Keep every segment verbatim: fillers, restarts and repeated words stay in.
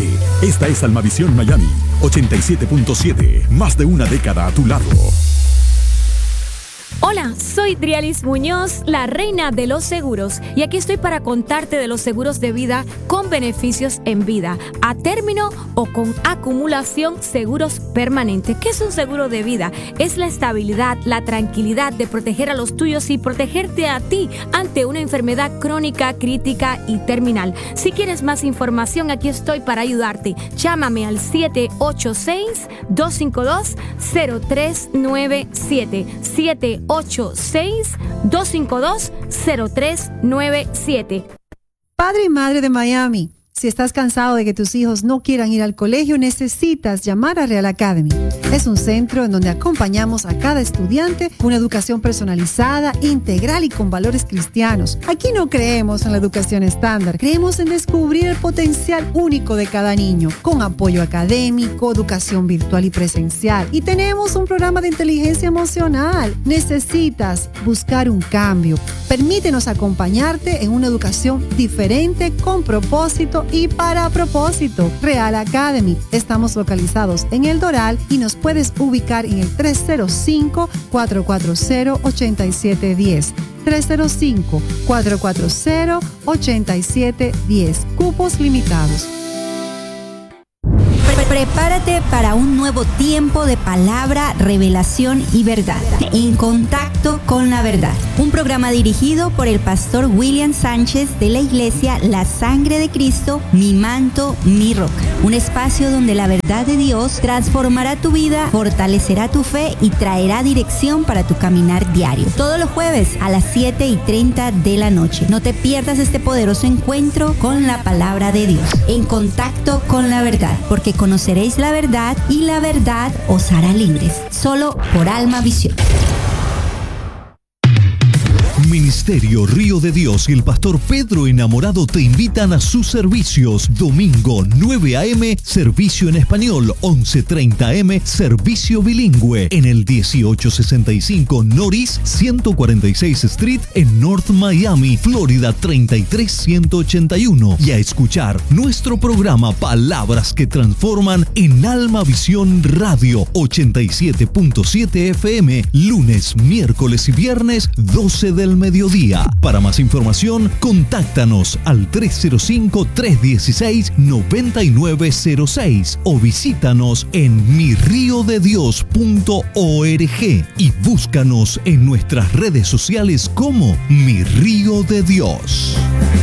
Esta es Almavisión Miami, ochenta y siete punto siete. Más de una década a tu lado. Hola, soy Drialis Muñoz, la reina de los seguros, y aquí estoy para contarte de los seguros de vida con beneficios en vida, a término o con acumulación, seguros permanentes. ¿Qué es un seguro de vida? Es la estabilidad, la tranquilidad de proteger a los tuyos y protegerte a ti ante una enfermedad crónica, crítica y terminal. Si quieres más información, aquí estoy para ayudarte. Llámame al siete ocho seis, dos cinco dos, cero tres nueve siete. siete ocho seis, dos cinco dos, cero tres nueve siete. Padre y madre de Miami, si estás cansado de que tus hijos no quieran ir al colegio, necesitas llamar a Real Academy. Es un centro en donde acompañamos a cada estudiante con una educación personalizada, integral y con valores cristianos. Aquí no creemos en la educación estándar, creemos en descubrir el potencial único de cada niño, con apoyo académico, educación virtual y presencial. Y tenemos un programa de inteligencia emocional. Necesitas buscar un cambio. Permítenos acompañarte en una educación diferente, con propósito y para propósito. Real Academy. Estamos localizados en El Doral y nos puedes ubicar en el tres cero cinco, cuatro cuatro cero, ocho siete uno cero. tres cero cinco, cuatro cuatro cero, ocho siete uno cero. Cupos limitados. Prepárate para un nuevo tiempo de palabra, revelación y verdad. En contacto con la verdad. Un programa dirigido por el pastor William Sánchez de la iglesia La Sangre de Cristo, Mi Manto, Mi Roca. Un espacio donde la verdad de Dios transformará tu vida, fortalecerá tu fe y traerá dirección para tu caminar diario. Todos los jueves a las siete y treinta de la noche. No te pierdas este poderoso encuentro con la palabra de Dios. En contacto con la verdad, porque conoceréis la verdad y la verdad os hará libres. Solo por Alma Visión. Ministerio Río de Dios y el pastor Pedro Enamorado te invitan a sus servicios. Domingo nueve a eme, servicio en español. once treinta a eme, servicio bilingüe. En el dieciocho sesenta y cinco Norris ciento cuarenta y seis Street en North Miami, Florida treinta y tres ciento ochenta y uno. Y a escuchar nuestro programa Palabras que Transforman en Alma Visión Radio ochenta y siete punto siete efe eme. Lunes, miércoles y viernes doce del mediodía. Para más información, contáctanos al tres cero cinco, tres uno seis, nueve nueve cero seis o visítanos en mi río de dios punto org y búscanos en nuestras redes sociales como Mi Río de Dios.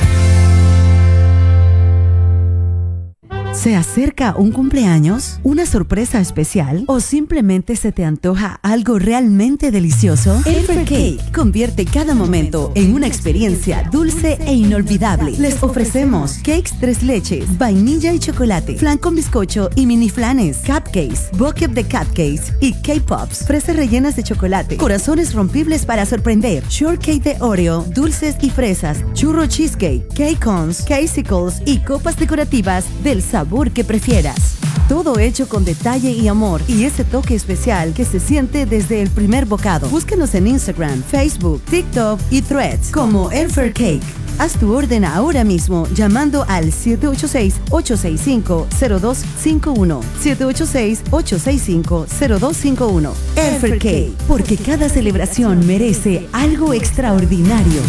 ¿Se acerca un cumpleaños, una sorpresa especial o simplemente se te antoja algo realmente delicioso? Elfer Cake convierte cada momento en una experiencia dulce e inolvidable. Les ofrecemos cakes tres leches, vainilla y chocolate, flan con bizcocho y mini flanes, cupcakes, bucket de cupcakes y K-Pops, fresas rellenas de chocolate, corazones rompibles para sorprender, shortcake de Oreo, dulces y fresas, churro cheesecake, cake cones, casicles y copas decorativas del sabor que prefieras. Todo hecho con detalle y amor y ese toque especial que se siente desde el primer bocado. Búscanos en Instagram, Facebook, TikTok y Threads como Elfer Cake. Haz tu orden ahora mismo llamando al siete ocho seis, ocho seis cinco, cero dos cinco uno. siete ocho seis, ocho seis cinco, cero dos cinco uno. Elfer Cake, porque cada celebración merece algo extraordinario.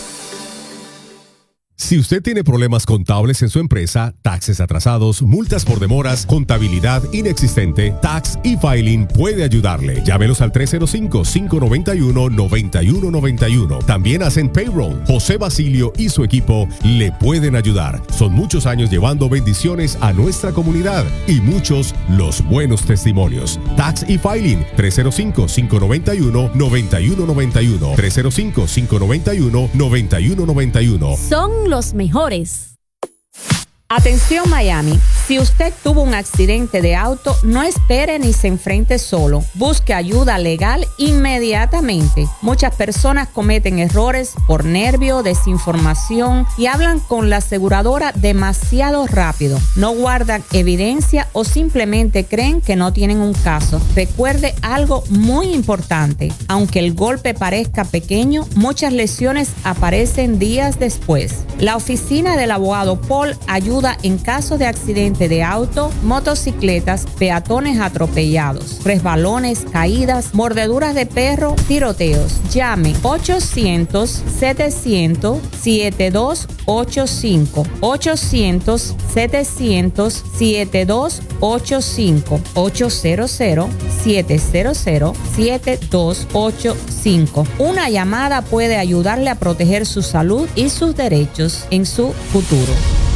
Si usted tiene problemas contables en su empresa, taxes atrasados, multas por demoras, contabilidad inexistente, Tax e-Filing puede ayudarle. Llámelos al tres cero cinco, cinco nueve uno, nueve uno nueve uno. También hacen payroll. José Basilio y su equipo le pueden ayudar. Son muchos años llevando bendiciones a nuestra comunidad y muchos los buenos testimonios. Tax e-Filing, tres cero cinco, cinco nueve uno, nueve uno nueve uno. tres cero cinco, cinco nueve uno, nueve uno nueve uno. Son los mejores. Atención Miami, si usted tuvo un accidente de auto, no espere ni se enfrente solo. Busque ayuda legal inmediatamente. Muchas personas cometen errores por nervio, desinformación y hablan con la aseguradora demasiado rápido. No guardan evidencia o simplemente creen que no tienen un caso. Recuerde algo muy importante. Aunque el golpe parezca pequeño, muchas lesiones aparecen días después. La oficina del abogado Paul ayuda en caso de accidente accidente de auto, motocicletas, peatones atropellados, resbalones, caídas, mordeduras de perro, tiroteos. Llame ochocientos, setecientos, setenta y dos ochenta y cinco. ochocientos, setecientos, setenta y dos ochenta y cinco. ochocientos, setecientos, setenta y dos ochenta y cinco. Una llamada puede ayudarle a proteger su salud y sus derechos en su futuro.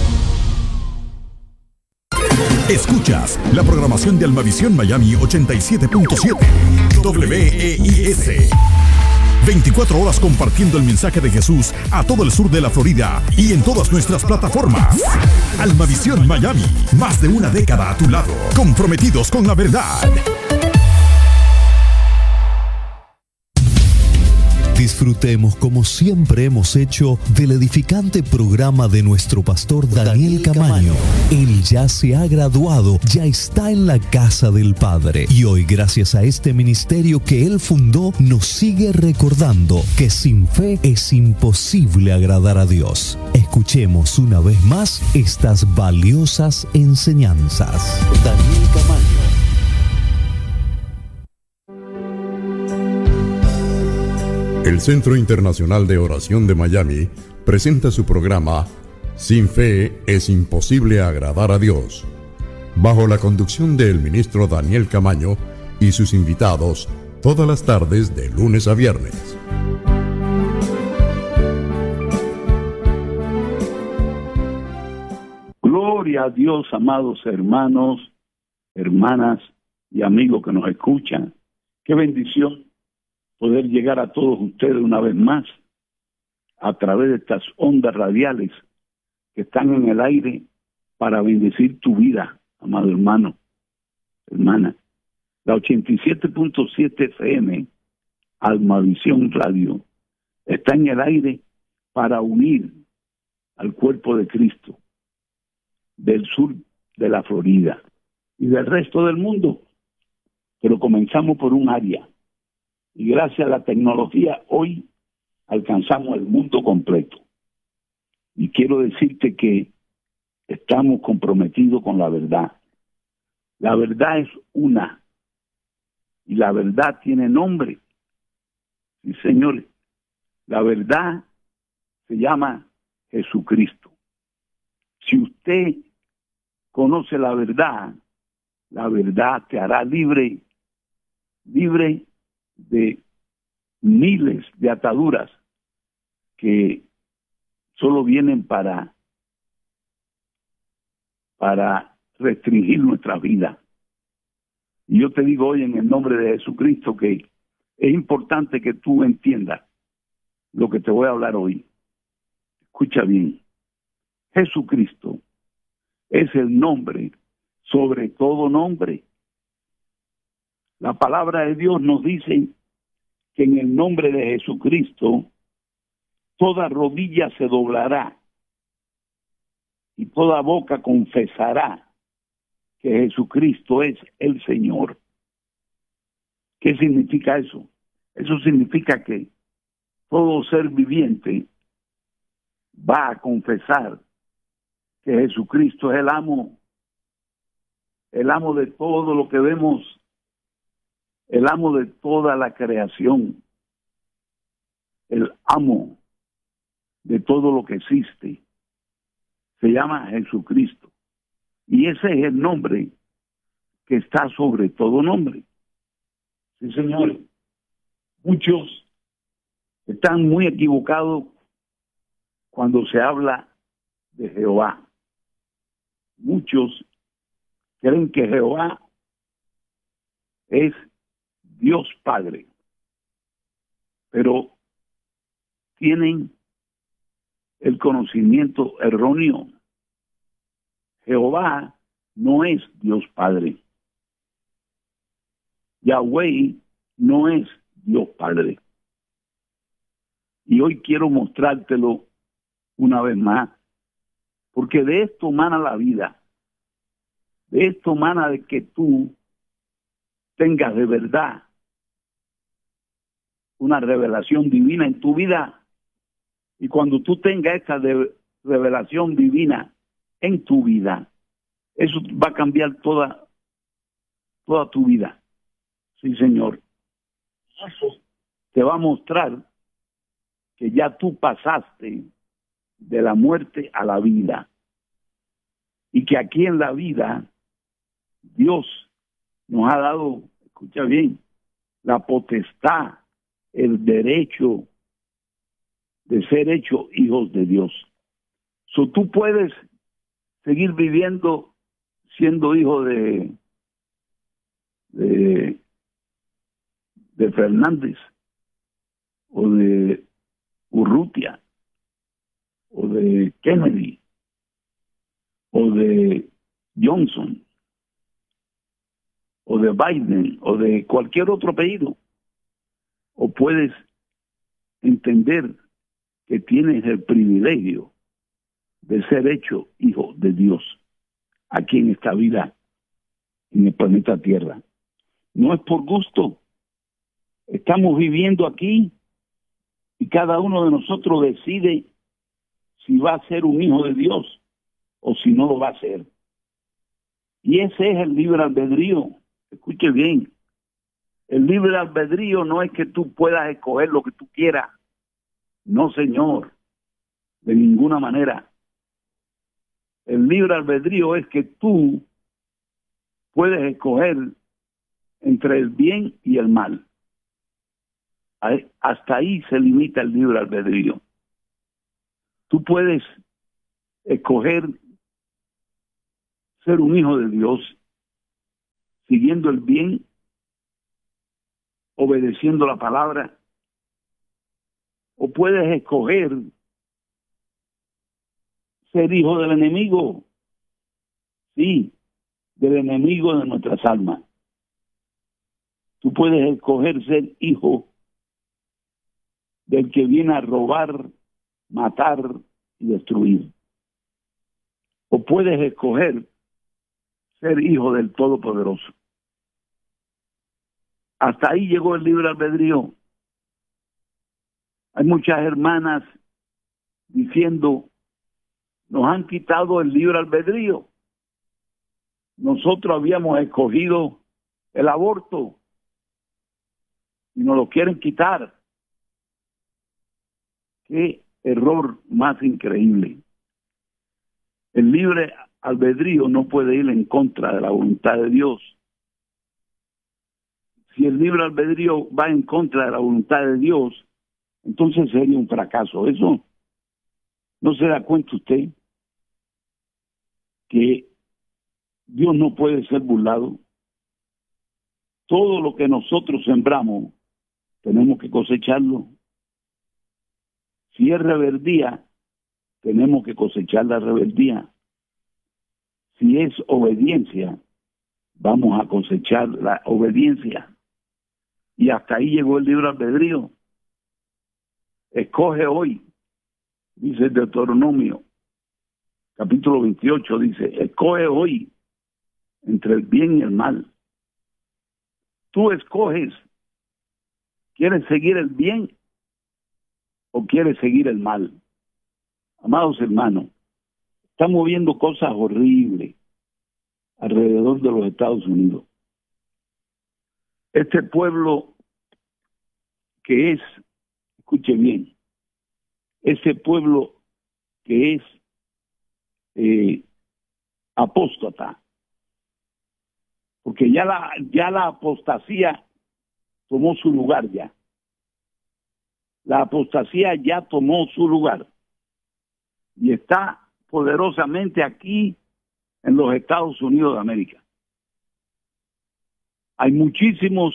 Escuchas la programación de Almavisión Miami ochenta y siete punto siete W E I S. veinticuatro horas compartiendo el mensaje de Jesús a todo el sur de la Florida y en todas nuestras plataformas. Almavisión Miami, más de una década a tu lado, comprometidos con la verdad. Disfrutemos, como siempre hemos hecho, del edificante programa de nuestro pastor Daniel Camaño. Él ya se ha graduado, ya está en la casa del Padre. Y hoy, gracias a este ministerio que él fundó, nos sigue recordando que sin fe es imposible agradar a Dios. Escuchemos una vez más estas valiosas enseñanzas. Daniel Camaño. El Centro Internacional de Oración de Miami presenta su programa Sin Fe es Imposible Agradar a Dios, bajo la conducción del ministro Daniel Camaño y sus invitados, todas las tardes de lunes a viernes. Gloria a Dios, amados hermanos, hermanas y amigos que nos escuchan. Qué bendición poder llegar a todos ustedes una vez más a través de estas ondas radiales que están en el aire para bendecir tu vida, amado hermano, hermana. La ochenta y siete punto siete F M, Almavisión Radio, está en el aire para unir al cuerpo de Cristo del sur de la Florida y del resto del mundo. Pero comenzamos por un área. Y gracias a la tecnología, hoy alcanzamos el mundo completo. Y quiero decirte que estamos comprometidos con la verdad. La verdad es una. Y la verdad tiene nombre. Sí, señores. La verdad se llama Jesucristo. Si usted conoce la verdad, la verdad te hará libre, libre de miles de ataduras que solo vienen para para restringir nuestra vida. Y yo te digo hoy en el nombre de Jesucristo que es importante que tú entiendas lo que te voy a hablar hoy. Escucha bien. Jesucristo es el nombre sobre todo nombre. La palabra de Dios nos dice que en el nombre de Jesucristo toda rodilla se doblará y toda boca confesará que Jesucristo es el Señor. ¿Qué significa eso? Eso significa que todo ser viviente va a confesar que Jesucristo es el amo, el amo de todo lo que vemos, el amo de toda la creación, el amo de todo lo que existe. Se llama Jesucristo. Y ese es el nombre que está sobre todo nombre. Sí, señores. Muchos están muy equivocados cuando se habla de Jehová. Muchos creen que Jehová es Dios Padre, pero tienen el conocimiento erróneo. Jehová no es Dios Padre. Yahweh no es Dios Padre. Y hoy quiero mostrártelo una vez más, porque de esto mana la vida. De esto mana de que tú tengas de verdad una revelación divina en tu vida. Y cuando tú tengas esa de revelación divina en tu vida, Eso va a cambiar toda, toda tu vida. Sí, Señor. Eso te va a mostrar que ya tú pasaste de la muerte a la vida. Y que aquí en la vida Dios nos ha dado, escucha bien, la potestad, el derecho de ser hechos hijos de Dios. So, tú puedes seguir viviendo siendo hijo de, de, de Fernández o de Urrutia o de Kennedy o de Johnson o de Biden o de cualquier otro apellido, o puedes entender que tienes el privilegio de ser hecho hijo de Dios aquí en esta vida, en el planeta Tierra. No es por gusto. Estamos viviendo aquí y cada uno de nosotros decide si va a ser un hijo de Dios o si no lo va a ser. Y ese es el libre albedrío. Escuche bien. El libre albedrío no es que tú puedas escoger lo que tú quieras. No, señor. De ninguna manera. El libre albedrío es que tú puedes escoger entre el bien y el mal. Hasta ahí se limita el libre albedrío. Tú puedes escoger ser un hijo de Dios, siguiendo el bien, obedeciendo la palabra, o puedes escoger ser hijo del enemigo, sí, del enemigo de nuestras almas. Tú puedes escoger ser hijo del que viene a robar, matar y destruir. O puedes escoger ser hijo del Todopoderoso. Hasta ahí llegó el libre albedrío. Hay muchas hermanas diciendo, nos han quitado el libre albedrío. Nosotros habíamos escogido el aborto y nos lo quieren quitar. Qué error más increíble. El libre albedrío no puede ir en contra de la voluntad de Dios. Si el libre albedrío va en contra de la voluntad de Dios, entonces sería un fracaso. Eso no se da cuenta usted que Dios no puede ser burlado. Todo lo que nosotros sembramos tenemos que cosecharlo. Si es rebeldía, tenemos que cosechar la rebeldía. Si es obediencia, vamos a cosechar la obediencia. Y hasta ahí llegó el libre albedrío. Escoge hoy, dice el Deuteronomio, capítulo veintiocho, dice, escoge hoy entre el bien y el mal. Tú escoges, ¿quieres seguir el bien o quieres seguir el mal? Amados hermanos, estamos viendo cosas horribles alrededor de los Estados Unidos. Este pueblo que es, escuche bien, ese pueblo que es eh, apóstata, porque ya la, ya la apostasía tomó su lugar ya. La apostasía ya tomó su lugar y está poderosamente aquí en los Estados Unidos de América. Hay muchísimos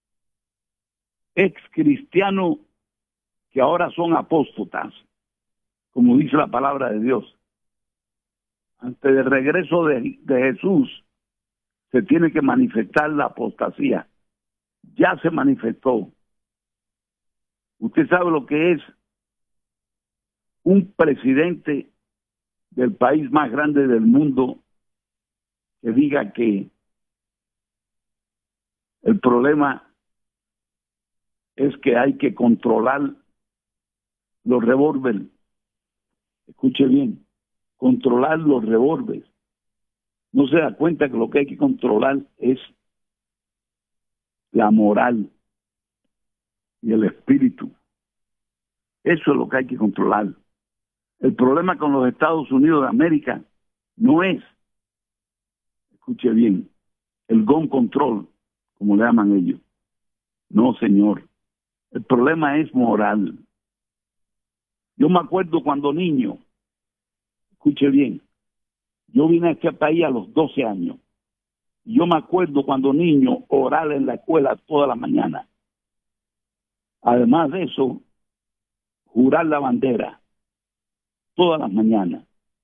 ex cristianos que ahora son apóstatas, como dice la palabra de Dios. Antes del regreso de, de Jesús se tiene que manifestar la apostasía. Ya se manifestó. Usted sabe lo que es un presidente del país más grande del mundo que diga que el problema es que hay que controlar los revólveres. Escuche bien, controlar los revólveres. no se da cuenta que lo que hay que controlar es la moral y el espíritu. Eso es lo que hay que controlar. El problema con los Estados Unidos de América no es, escuche bien, el gun control, como le llaman ellos. No, señor. El problema es moral. Yo me acuerdo cuando niño, escuche bien, yo vine a este país a los doce años. Yo me acuerdo cuando niño orar en la escuela toda la mañana. Además de eso, jurar la bandera todas las mañanas.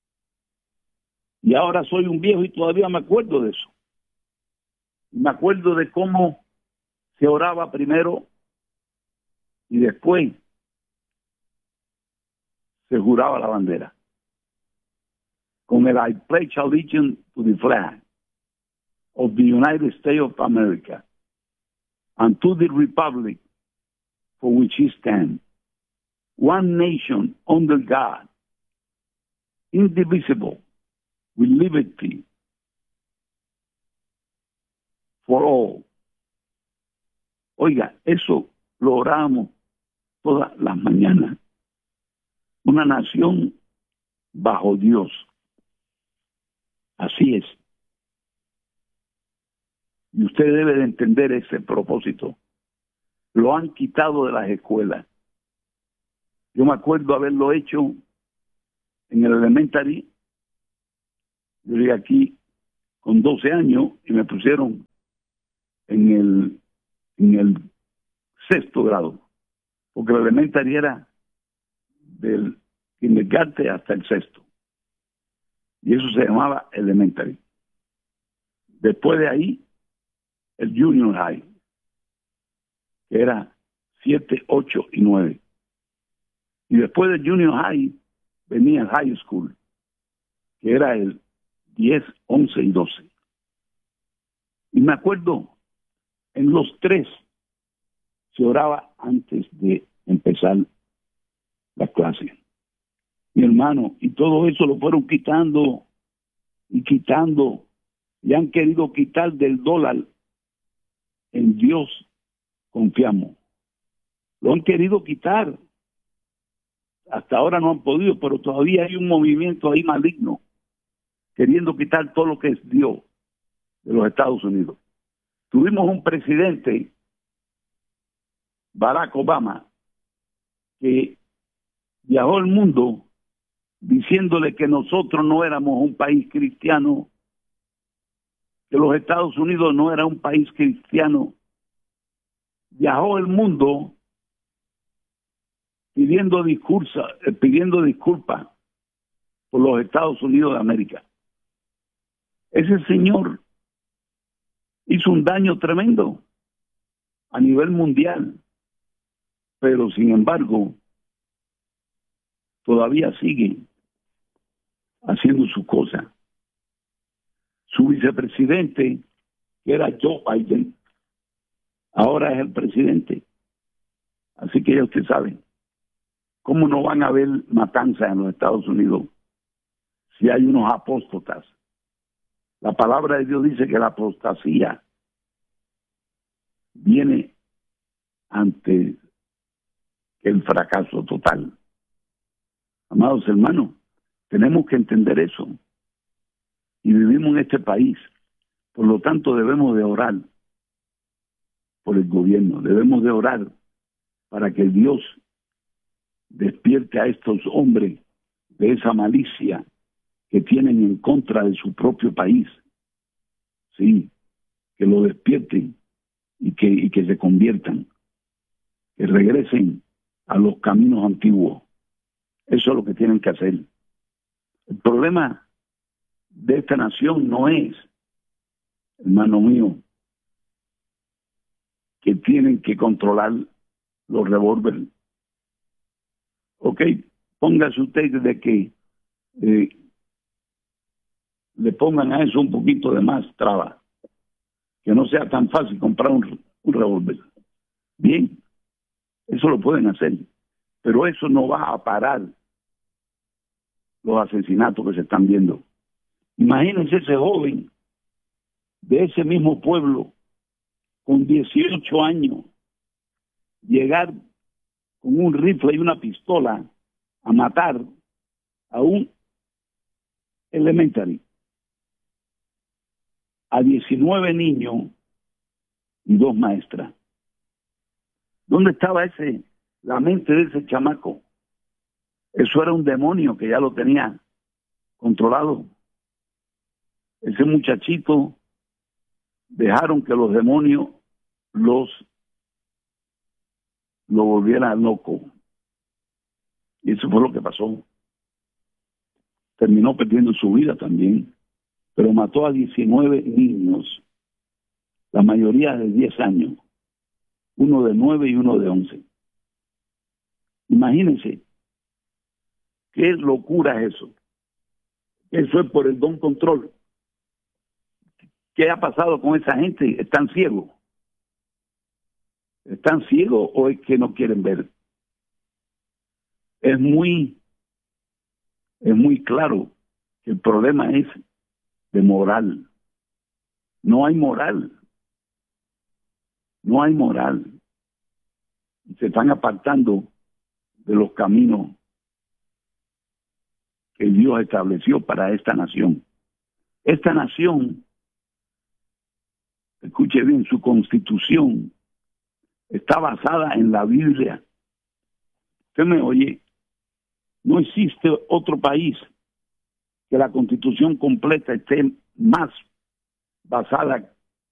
Y ahora soy un viejo y todavía me acuerdo de eso. Me acuerdo de cómo se oraba primero y después se juraba la bandera. Con el I pledge allegiance to the flag of the United States of America and to the republic for which it stands, one nation under God, indivisible, with liberty for all. Oiga, eso lo oramos todas las mañanas. Una nación bajo Dios. Así es. Y usted debe de entender ese propósito. Lo han quitado de las escuelas. Yo me acuerdo haberlo hecho en el elementary. Yo llegué aquí con doce años y me pusieron en el, en el sexto grado. Porque el elementary era del kindergarten hasta el sexto. Y eso se llamaba elementary. Después de ahí, el junior high, que era siete, ocho y nueve. Y después del junior high venía el high school, que era el diez, once y doce. Y me acuerdo, en los tres se oraba antes de empezar la clase. Mi hermano, y todo eso lo fueron quitando y quitando, y han querido quitar del dólar. En Dios confiamos. Lo han querido quitar. Hasta ahora no han podido, pero todavía hay un movimiento ahí maligno queriendo quitar todo lo que es Dios de los Estados Unidos. Tuvimos un presidente, Barack Obama, que viajó al mundo diciéndole que nosotros no éramos un país cristiano, que los Estados Unidos no era un país cristiano. Viajó el mundo pidiendo discursa, eh, pidiendo disculpas por los Estados Unidos de América. Ese señor hizo un daño tremendo a nivel mundial, pero sin embargo todavía sigue haciendo su cosa. Su vicepresidente, que era Joe Biden, ahora es el presidente. Así que ya usted sabe, ¿cómo no van a haber matanzas en los Estados Unidos si hay unos apóstatas? La palabra de Dios dice que la apostasía viene ante el fracaso total. Amados hermanos, tenemos que entender eso. Y vivimos en este país. Por lo tanto, debemos de orar por el gobierno. Debemos de orar para que Dios despierte a estos hombres de esa malicia que tienen en contra de su propio país. Sí, que lo despierten y que, y que se conviertan, que regresen a los caminos antiguos. Eso es lo que tienen que hacer. El problema de esta nación no es, hermano mío, que tienen que controlar los revólveres. Ok, póngase usted de que eh, le pongan a eso un poquito de más traba, que no sea tan fácil comprar un, un revólver. Bien, eso lo pueden hacer, pero eso no va a parar los asesinatos que se están viendo. Imagínense ese joven de ese mismo pueblo con dieciocho años llegar con un rifle y una pistola a matar a un elementary, a diecinueve niños y dos maestras. ¿Dónde estaba ese, la mente de ese chamaco? Eso era un demonio que ya lo tenía controlado. Ese muchachito dejaron que los demonios los lo volvieran loco. Y eso fue lo que pasó. Terminó perdiendo su vida también, pero mató a diecinueve niños, la mayoría de diez años, uno de nueve y uno de once. Imagínense, qué locura es eso. Eso es por el don control. ¿Qué ha pasado con esa gente? ¿Están ciegos? ¿Están ciegos o es que no quieren ver? Es muy, es muy claro que el problema es de moral. No hay moral. No hay moral. Y se están apartando de los caminos que Dios estableció para esta nación. Esta nación, escuche bien, su constitución está basada en la Biblia. ¿Usted me oye? No existe otro país que la constitución completa esté más basada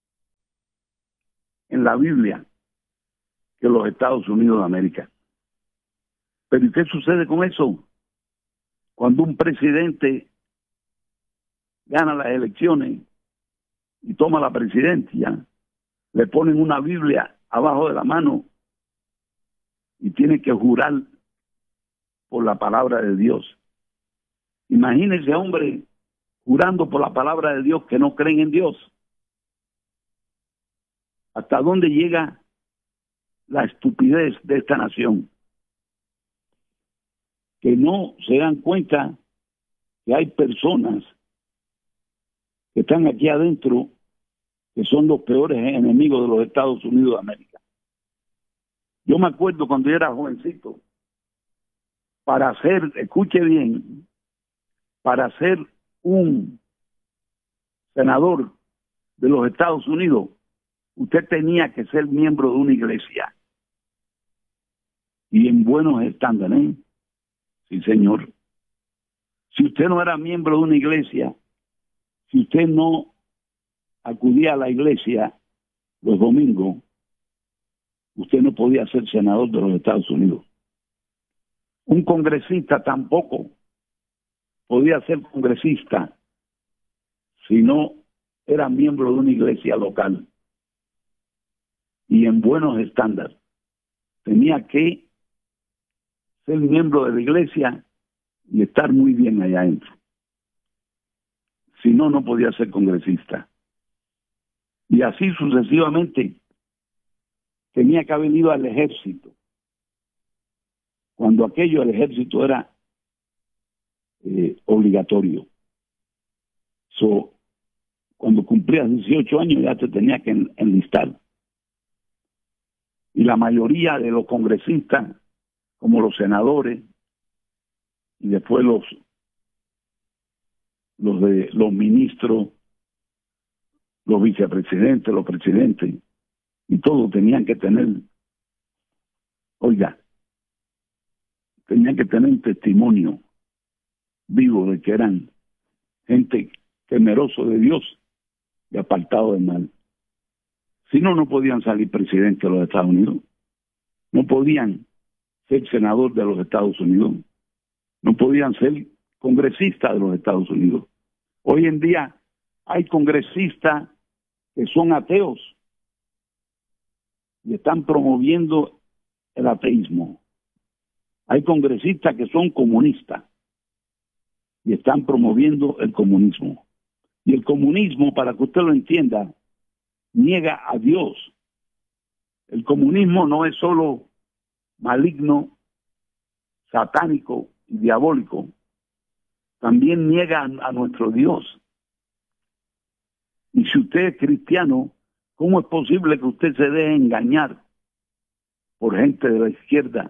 en la Biblia que los Estados Unidos de América. Pero ¿y qué sucede con eso? Cuando un presidente gana las elecciones y toma la presidencia, le ponen una Biblia abajo de la mano y tiene que jurar por la palabra de Dios. Imagínense, hombre, jurando por la palabra de Dios, que no creen en Dios. ¿Hasta dónde llega la estupidez de esta nación? Que no se dan cuenta que hay personas que están aquí adentro que son los peores enemigos de los Estados Unidos de América. Yo me acuerdo cuando yo era jovencito, para ser, escuche bien, para ser un senador de los Estados Unidos, usted tenía que ser miembro de una iglesia. Y en buenos estándares, ¿eh? Sí, señor. Si usted no era miembro de una iglesia, si usted no acudía a la iglesia los domingos, usted no podía ser senador de los Estados Unidos. Un congresista tampoco podía ser congresista si no era miembro de una iglesia local y en buenos estándares. Tenía que ser miembro de la iglesia y estar muy bien allá adentro. Si no, no podía ser congresista. Y así sucesivamente. Tenía que haber ido al ejército. Cuando aquello, el ejército era eh, obligatorio. So, cuando cumplías dieciocho años ya te tenía que en, enlistar. Y la mayoría de los congresistas, como los senadores, y después los, los de los ministros, los vicepresidentes, los presidentes, y todos tenían que tener, oiga, tenían que tener un testimonio vivo de que eran gente temeroso de Dios y apartado del mal. Si no, no podían salir presidentes de los Estados Unidos, no podían ser senador de los Estados Unidos, no podían ser congresistas de los Estados Unidos. Hoy en día hay congresistas que son ateos y están promoviendo el ateísmo. Hay congresistas que son comunistas y están promoviendo el comunismo. Y el comunismo, para que usted lo entienda, niega a Dios. El comunismo no es solo maligno, satánico y diabólico, también niega a, a nuestro Dios. Y si usted es cristiano, ¿cómo es posible que usted se deje engañar por gente de la izquierda?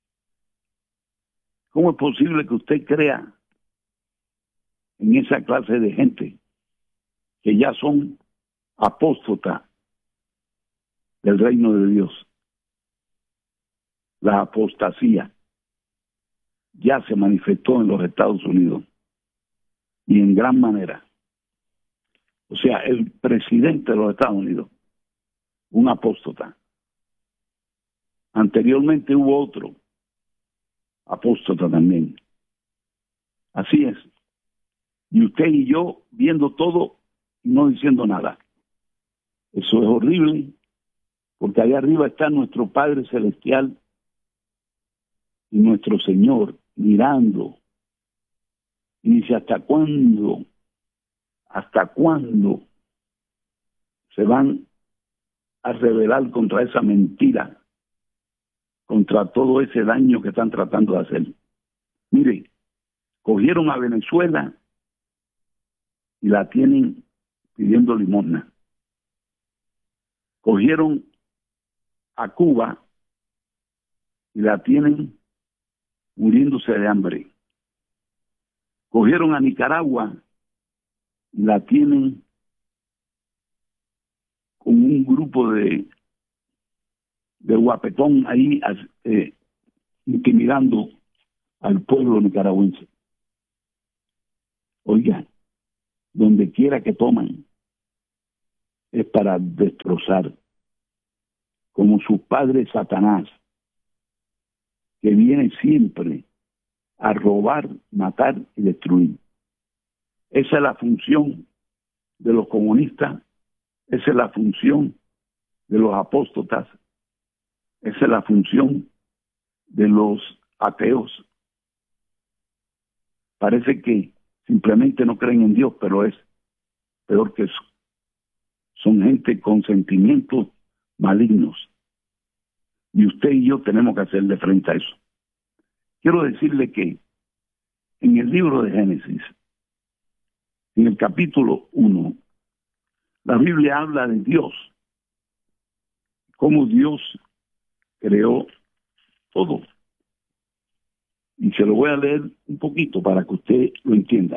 ¿Cómo es posible que usted crea en esa clase de gente que ya son apóstatas del reino de Dios? La apostasía ya se manifestó en los Estados Unidos y en gran manera. O sea, el presidente de los Estados Unidos, un apóstata. Anteriormente hubo otro apóstata también. Así es. Y usted y yo viendo todo y no diciendo nada. Eso es horrible, porque allá arriba está nuestro Padre Celestial y nuestro Señor mirando. Y dice, ¿hasta cuándo? ¿Hasta cuándo se van a rebelar contra esa mentira? Contra todo ese daño que están tratando de hacer. Mire, cogieron a Venezuela y la tienen pidiendo limosna. Cogieron a Cuba y la tienen muriéndose de hambre. Cogieron a Nicaragua y la tienen con un grupo de de guapetón ahí eh, intimidando al pueblo nicaragüense. Oiga, donde quiera que toman es para destrozar, como su padre Satanás, que viene siempre a robar, matar y destruir. Esa es la función de los comunistas, esa es la función de los apóstatas, esa es la función de los ateos. Parece que simplemente no creen en Dios, pero es peor que eso. Son gente con sentimientos malignos. Y usted y yo tenemos que hacerle frente a eso. Quiero decirle que en el libro de Génesis, en el capítulo uno, la Biblia habla de Dios, cómo Dios creó todo. Y se lo voy a leer un poquito para que usted lo entienda.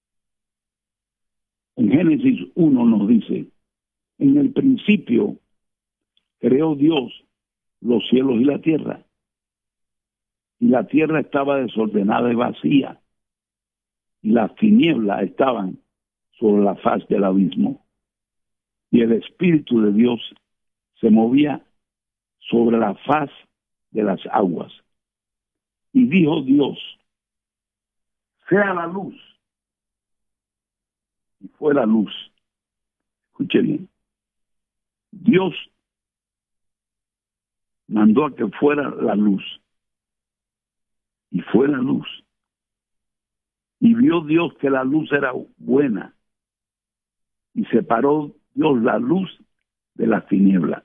En Génesis uno nos dice, en el principio creó Dios los cielos y la tierra. Y la tierra estaba desordenada y vacía. Y las tinieblas estaban sobre la faz del abismo. Y el Espíritu de Dios se movía sobre la faz de las aguas. Y dijo Dios, sea la luz. Y fue la luz. Escuche bien. Dios mandó a que fuera la luz. Y fue la luz. Y vio Dios que la luz era buena. Y separó Dios la luz de las tinieblas.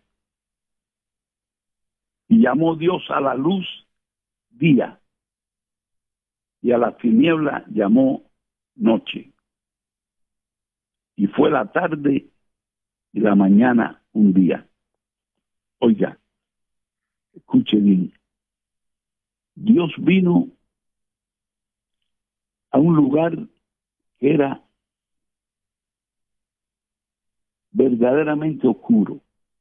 Y llamó Dios a la luz día. Y a las tinieblas llamó noche. Y fue la tarde y la mañana un día. Oiga, escuche bien. Dios vino a un lugar que era verdaderamente oscuro.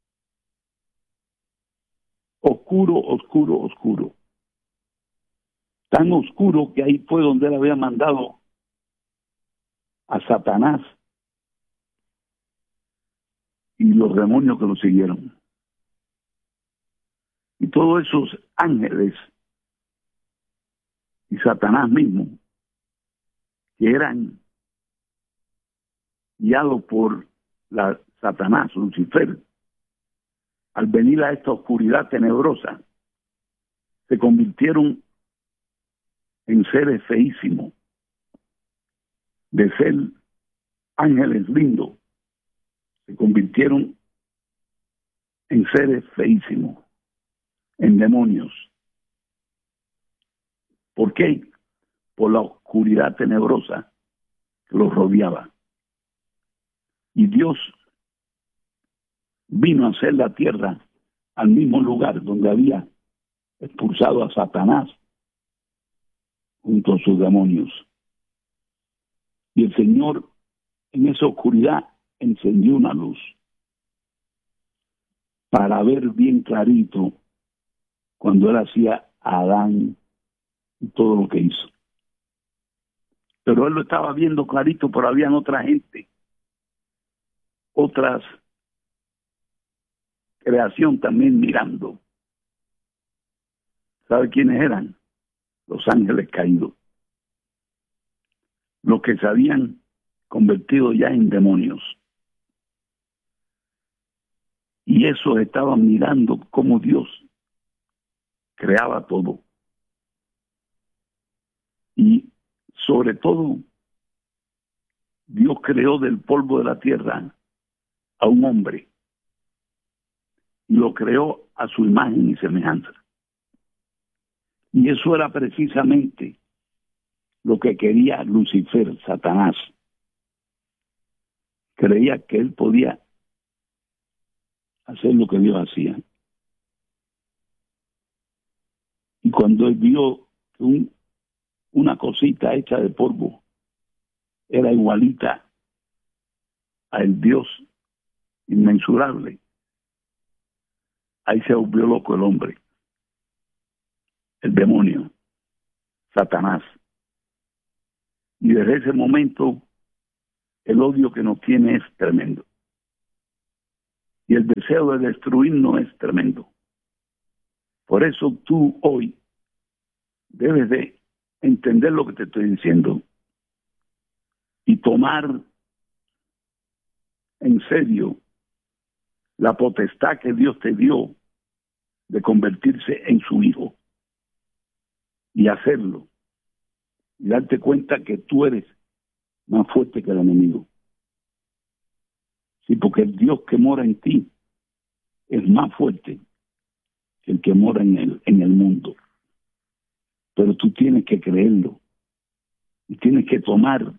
Oscuro, oscuro, oscuro. Tan oscuro que ahí fue donde él había mandado a Satanás y los demonios que lo siguieron. Y todos esos ángeles y Satanás mismo, que eran guiados por la Satanás, Lucifer, al venir a esta oscuridad tenebrosa, se convirtieron en seres feísimos. De ser ángeles lindos, se convirtieron en seres feísimos, en demonios. ¿Por qué? Por la oscuridad tenebrosa que los rodeaba. Y Dios vino a hacer la tierra al mismo lugar donde había expulsado a Satanás junto a sus demonios. Y el Señor en esa oscuridad encendió una luz para ver bien clarito cuando Él hacía a Adán y todo lo que hizo. Pero Él lo estaba viendo clarito, pero habían otra gente, otras creación también mirando. ¿Sabe quiénes eran? Los ángeles caídos, los que se habían convertido ya en demonios. Y esos estaban mirando cómo Dios creaba todo. Y sobre todo, Dios creó del polvo de la tierra a un hombre. Y lo creó a su imagen y semejanza. Y eso era precisamente lo que quería Lucifer, Satanás. Creía que él podía hacer lo que Dios hacía. Y cuando él vio que un, una cosita hecha de polvo era igualita al Dios inmensurable, ahí se volvió loco el hombre, el demonio, Satanás. Y desde ese momento el odio que nos tiene es tremendo. Y el deseo de destruirnos es tremendo. Por eso tú hoy debes de entender lo que te estoy diciendo y tomar en serio la potestad que Dios te dio de convertirse en su hijo y hacerlo y darte cuenta que tú eres más fuerte que el enemigo. Sí, porque el Dios que mora en ti es más fuerte que el que mora en el, en el mundo. Pero tú tienes que creerlo y tienes que tomar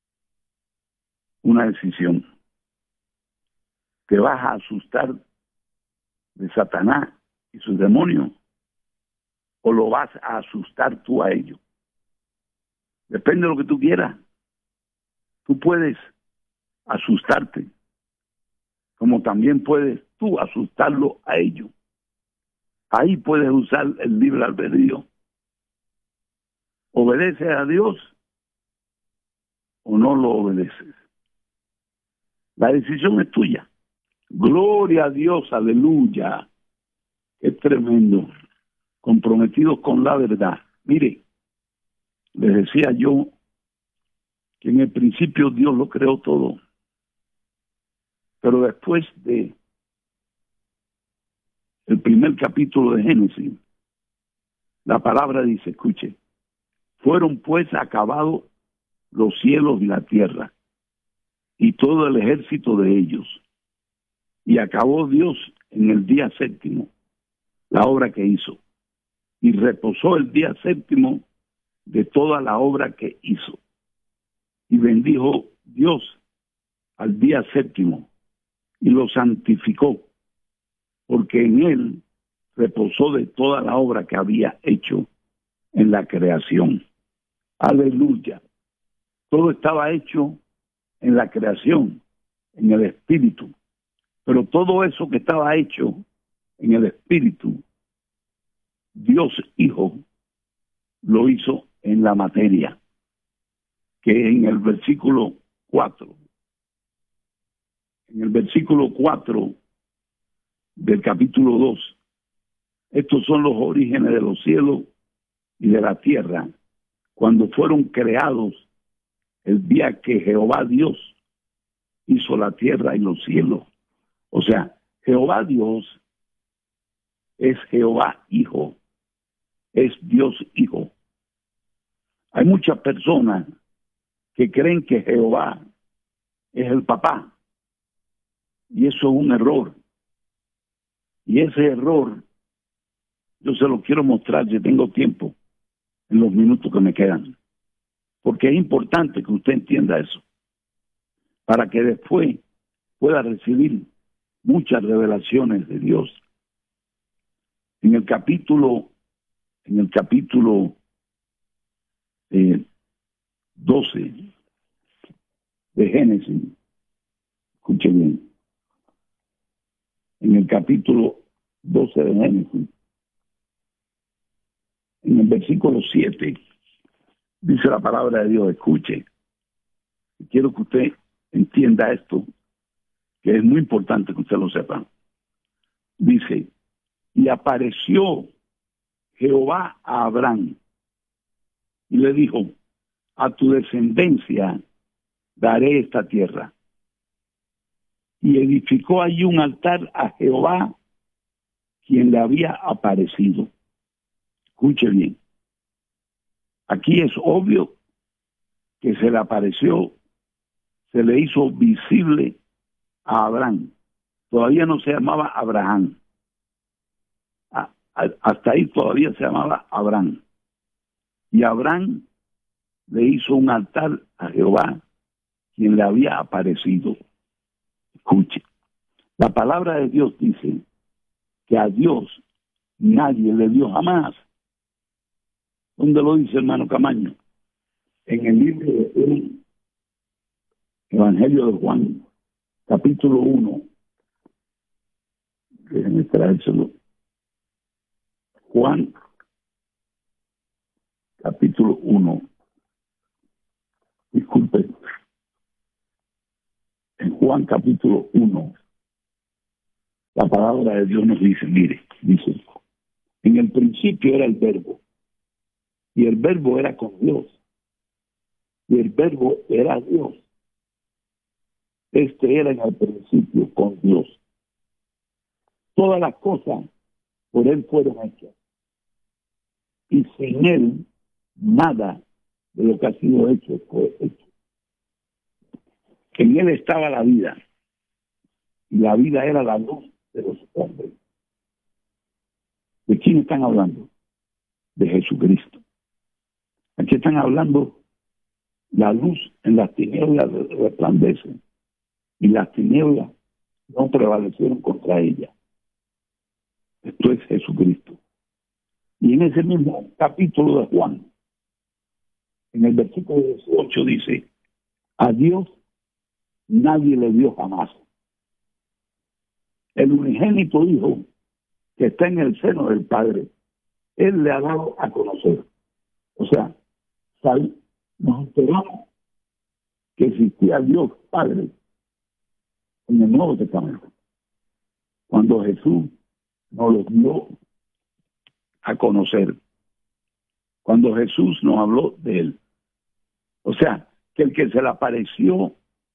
una decisión. ¿Te vas a asustar de Satanás y sus demonios o lo vas a asustar tú a ellos? Depende de lo que tú quieras. Tú puedes asustarte, como también puedes tú asustarlo a ellos. Ahí puedes usar el libre albedrío. ¿Obedeces a Dios o no lo obedeces? La decisión es tuya. Gloria a Dios, aleluya. Es tremendo. Comprometidos con la verdad. Mire, les decía yo que en el principio Dios lo creó todo. Pero después de el primer capítulo de Génesis, la palabra dice, escuche, fueron pues acabados los cielos y la tierra, y todo el ejército de ellos. Y acabó Dios en el día séptimo la obra que hizo, y reposó el día séptimo de toda la obra que hizo. Y bendijo Dios al día séptimo, y lo santificó, porque en él reposó de toda la obra que había hecho en la creación. Aleluya. Todo estaba hecho en la creación, en el espíritu. Pero todo eso que estaba hecho en el espíritu, Dios Hijo lo hizo en la materia, que en el versículo cuatro, en el versículo cuatro del capítulo dos, estos son los orígenes de los cielos y de la tierra, cuando fueron creados el día que Jehová Dios hizo la tierra y los cielos. O sea, Jehová Dios es Jehová Hijo, es Dios Hijo. Hay muchas personas que creen que Jehová es el papá, y eso es un error. Y ese error yo se lo quiero mostrar si tengo tiempo en los minutos que me quedan, porque es importante que usted entienda eso, para que después pueda recibir muchas revelaciones de Dios. En el capítulo, en el capítulo eh, doce de Génesis, escuche bien, en el capítulo doce de Génesis, en el versículo siete, dice la palabra de Dios, escuche, quiero que usted entienda esto, que es muy importante que usted lo sepa. Dice, y apareció Jehová a Abraham y le dijo, a tu descendencia daré esta tierra. Y edificó allí un altar a Jehová, quien le había aparecido. Escuche bien. Aquí es obvio que se le apareció, se le hizo visible a Abraham. Todavía no se llamaba Abraham. A, a, hasta ahí todavía se llamaba Abraham. Y Abraham le hizo un altar a Jehová, quien le había aparecido. Escuche. La palabra de Dios dice que a Dios nadie le dio jamás. ¿Dónde lo dice, hermano Camaño? En el libro de Evangelio de Juan, capítulo uno. Déjenme traérselo. Juan, capítulo uno. Disculpe. En Juan, capítulo uno, la palabra de Dios nos dice, mire, dice, en el principio era el verbo, y el verbo era con Dios, y el verbo era Dios. Este era en el principio con Dios. Todas las cosas por él fueron hechas, y sin él nada de lo que ha sido hecho fue hecho. En él estaba la vida, y la vida era la luz de los hombres. ¿De quién están hablando? De Jesucristo. Aquí están hablando, la luz en las tinieblas resplandece, y las tinieblas no prevalecieron contra ella. Esto es Jesucristo. Y en ese mismo capítulo de Juan, en el versículo dieciocho dice, a Dios nadie le dio jamás. El unigénito Hijo que está en el seno del Padre, Él le ha dado a conocer. O sea, ¿sabe? Nos enteramos que existía Dios Padre en el Nuevo Testamento, cuando Jesús nos lo dio a conocer, cuando Jesús nos habló de Él. O sea, que el que se le apareció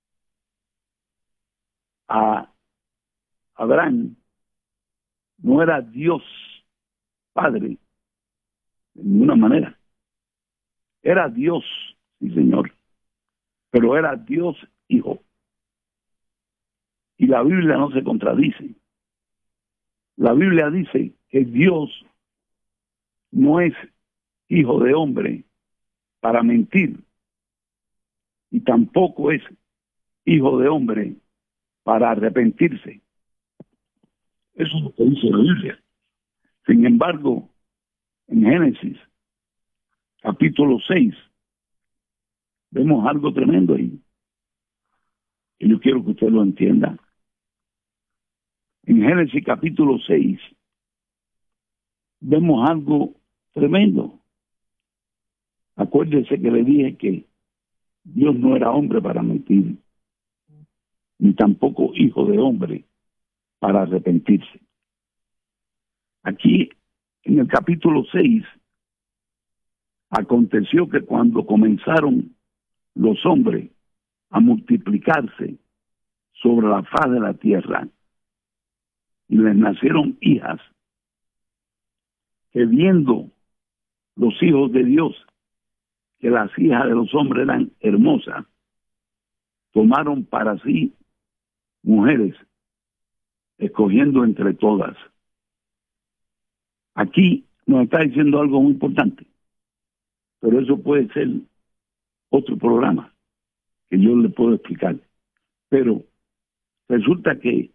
a Abraham no era Dios Padre de ninguna manera. Era Dios, sí señor, pero era Dios Hijo. Y la Biblia no se contradice. La Biblia dice que Dios no es hijo de hombre para mentir, y tampoco es hijo de hombre para arrepentirse. Eso es lo que dice la Biblia. Sin embargo, en Génesis, capítulo seis, vemos algo tremendo ahí. Y yo quiero que usted lo entienda. En Génesis, capítulo seis, vemos algo tremendo. Acuérdese que le dije que Dios no era hombre para mentir, ni tampoco hijo de hombre para arrepentirse. Aquí, en el capítulo seis, aconteció que cuando comenzaron los hombres a multiplicarse sobre la faz de la tierra, y les nacieron hijas, que viendo los hijos de Dios que las hijas de los hombres eran hermosas, tomaron para sí mujeres, escogiendo entre todas. Aquí nos está diciendo algo muy importante, pero eso puede ser otro programa que yo le puedo explicar. Pero Resulta que,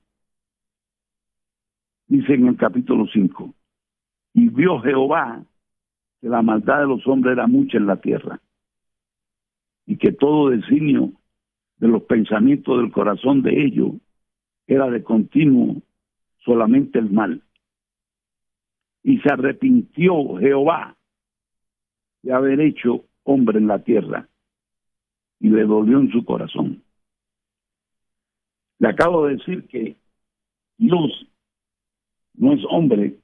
dice en el capítulo cinco, y vio Jehová que la maldad de los hombres era mucha en la tierra, y que todo designio de los pensamientos del corazón de ellos era de continuo solamente el mal. Y se arrepintió Jehová de haber hecho hombre en la tierra, y le dolió en su corazón. Le acabo de decir que Dios no es hombre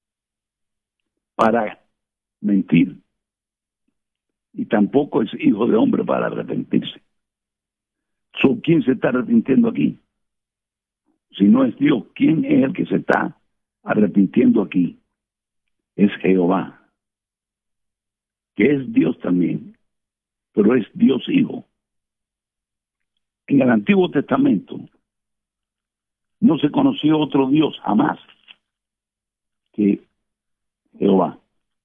para mentir, y tampoco es hijo de hombre para arrepentirse. So, ¿quién se está arrepintiendo aquí? Si no es Dios, ¿quién es el que se está arrepintiendo aquí? Es Jehová, que es Dios también, pero es Dios Hijo. En el Antiguo Testamento no se conoció otro Dios jamás que Jehová.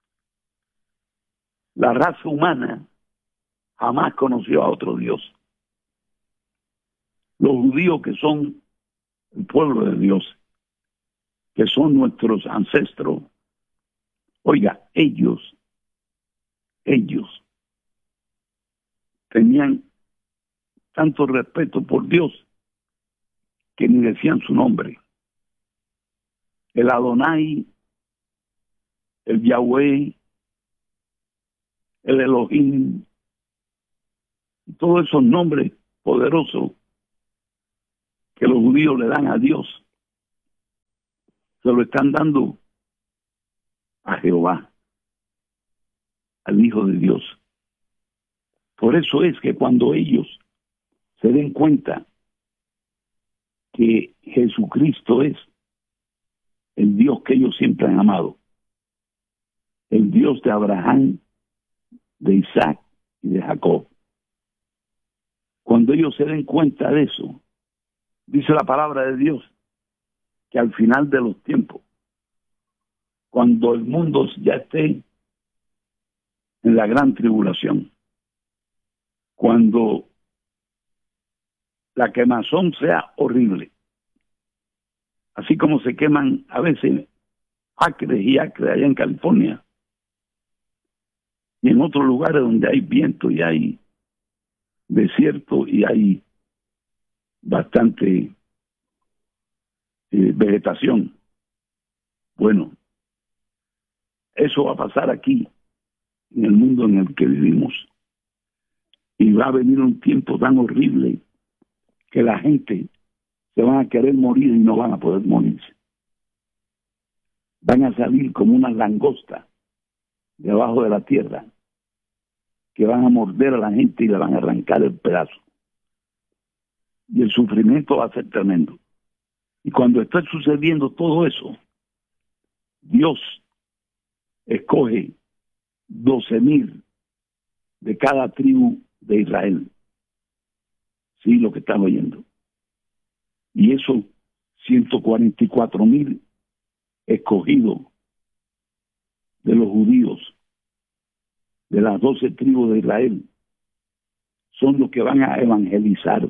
La raza humana jamás conoció a otro Dios. Los judíos, que son el pueblo de Dios, que son nuestros ancestros, oiga, ellos, ellos tenían tanto respeto por Dios que ni decían su nombre. El Adonai, el Yahweh, el Elohim, todos esos nombres poderosos que los judíos le dan a Dios, se lo están dando a Jehová, al Hijo de Dios. Por eso es que cuando ellos se den cuenta que Jesucristo es el Dios que ellos siempre han amado, el Dios de Abraham, de Isaac y de Jacob, cuando ellos se den cuenta de eso, dice la palabra de Dios que al final de los tiempos, cuando el mundo ya esté en la gran tribulación, cuando la quemazón sea horrible, así como se queman a veces acres y acres allá en California y en otros lugares donde hay viento y hay desierto y hay bastante eh, vegetación. Bueno, eso va a pasar aquí, en el mundo en el que vivimos. Y va a venir un tiempo tan horrible que la gente se van a querer morir y no van a poder morirse. Van a salir como una langosta debajo de la tierra, que van a morder a la gente y le van a arrancar el pedazo. Y el sufrimiento va a ser tremendo. Y cuando está sucediendo todo eso, Dios escoge doce mil de cada tribu de Israel. Sí, lo que están oyendo. Y eso, ciento cuarenta y cuatro mil escogidos de los judíos, de las doce tribus de Israel, son los que van a evangelizar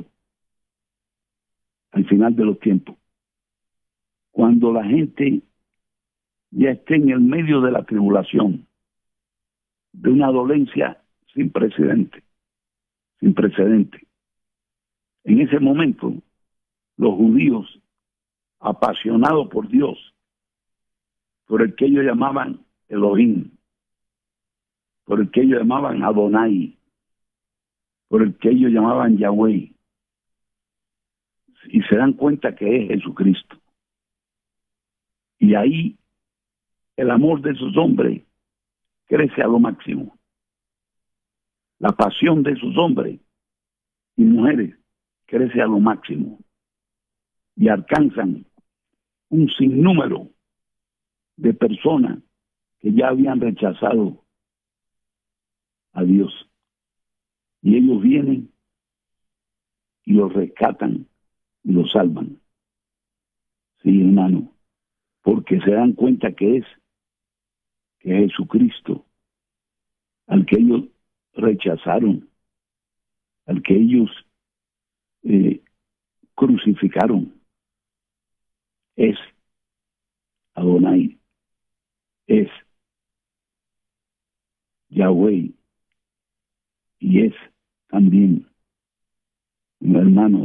al final de los tiempos. Cuando la gente ya esté en el medio de la tribulación, de una dolencia sin precedente, sin precedente. En ese momento, los judíos, apasionados por Dios, por el que ellos llamaban Elohim, por el que ellos llamaban Adonai, por el que ellos llamaban Yahweh, y se dan cuenta que es Jesucristo. Y ahí el amor de esos hombres crece a lo máximo. La pasión de esos hombres y mujeres crece a lo máximo. Y alcanzan un sinnúmero de personas que ya habían rechazado a Dios. Y ellos vienen y los rescatan y los salvan. Sí, hermano, porque se dan cuenta que es que es Jesucristo al que ellos rechazaron, al que ellos eh, crucificaron. Es Adonai, es Yahweh, y es también, hermanos,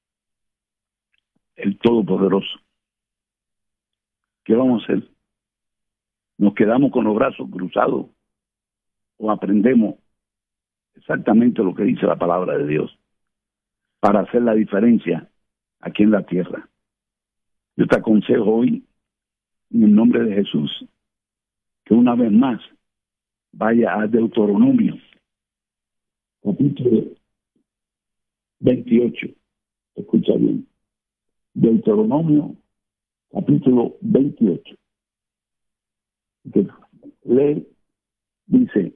el Todopoderoso. ¿Qué vamos a hacer? ¿Nos quedamos con los brazos cruzados o aprendemos exactamente lo que dice la palabra de Dios para hacer la diferencia aquí en la tierra? Yo te aconsejo hoy, en el nombre de Jesús, que una vez más vaya a Deuteronomio, capítulo veintiocho. Escucha bien. Deuteronomio, capítulo veintiocho. Que lee, dice,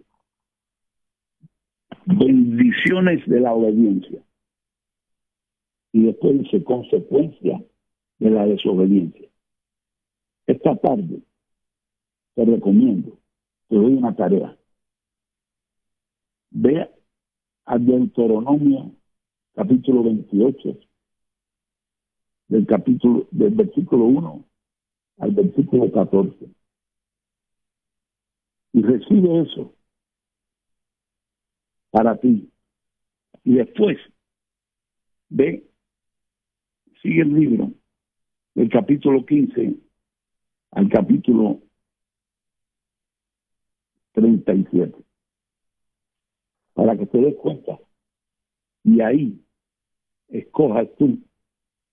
bendiciones de la obediencia. Y después dice, consecuencia de la desobediencia. Esta tarde te recomiendo, te doy una tarea. Ve a Deuteronomio capítulo veintiocho, del capítulo, del versículo uno al versículo catorce. Y recibe eso para ti. Y después ve, sigue el libro del capítulo quince al capítulo treinta y siete, para que te des cuenta, y ahí escojas tú